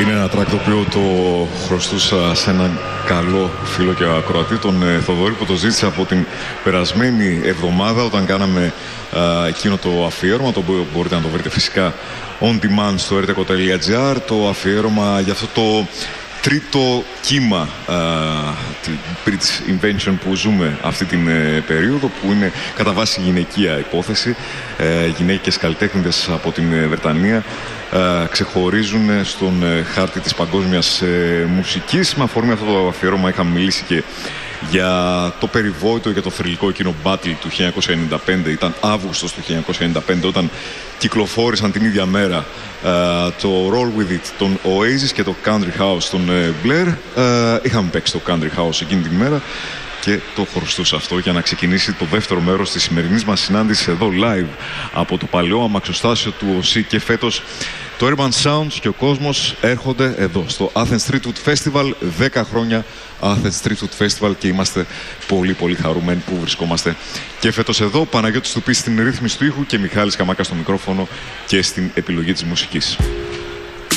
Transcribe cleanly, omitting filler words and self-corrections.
Είναι ένα track το οποίο το χρωστούσα σε έναν καλό φίλο και ακροατή, τον Θοδωρή, που το ζήτησε από την περασμένη εβδομάδα όταν κάναμε εκείνο το αφιέρωμα, το οποίο μπορείτε να το βρείτε φυσικά on demand στο rtco.gr, το αφιέρωμα για αυτό το τρίτο κύμα British Invention που ζούμε αυτή την περίοδο, που είναι κατά βάση γυναικεία υπόθεση. Γυναίκες καλλιτέχνηδες από την Βρετανία ξεχωρίζουν στον χάρτη της παγκόσμιας μουσικής. Με αφορμή αυτό το αφιέρωμα είχαμε μιλήσει και για το περιβόητο, για το θρυλικό εκείνο battle του 1995. Ήταν Αύγουστος του 1995 όταν κυκλοφόρησαν την ίδια μέρα το Roll With It των Oasis και το Country House των Blair. Είχαμε παίξει το Country House εκείνη την μέρα και το χρωστούσα αυτό για να ξεκινήσει το δεύτερο μέρος της σημερινής μας συνάντησης εδώ live από το παλαιό αμαξοστάσιο του ΟΣΥ. Και φέτος το Urban Sounds και ο κόσμος έρχονται εδώ στο Athens Street Food Festival. 10 χρόνια Athens Street Food Festival και είμαστε πολύ χαρούμενοι που βρισκόμαστε και φέτος εδώ. Παναγιώτης Τουπής στην ρύθμιση του ήχου και Μιχάλης Καμάκας στο μικρόφωνο και στην επιλογή της μουσικής.